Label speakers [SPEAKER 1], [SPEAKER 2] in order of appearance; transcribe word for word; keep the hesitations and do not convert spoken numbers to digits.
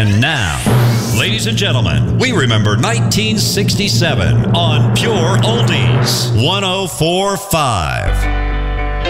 [SPEAKER 1] And now, ladies and gentlemen, we remember nineteen sixty-seven on Pure Oldies one oh four point five.